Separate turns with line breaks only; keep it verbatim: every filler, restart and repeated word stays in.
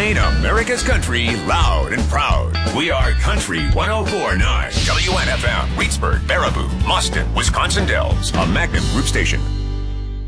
Playing America's country loud and proud. We are Country one oh four point nine. W N F M, Reedsburg, Baraboo, Mustin, Wisconsin Dells. A Magnum Group station.